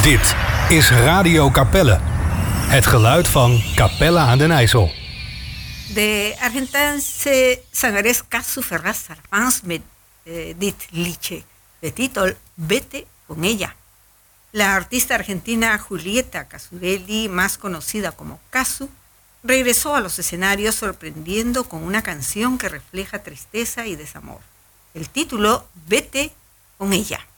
Dit is Radio Capelle. Het geluid van Capelle aan den IJssel. De Argentijnse zangeres Casu Ferraz Sarfans met dit liedje, de titel Vete con ella. La artista argentina Julieta Casudelli, más conocida como Casu, regresó a los escenarios sorprendiendo con una canción que refleja tristeza y desamor. El título, Vete con ella.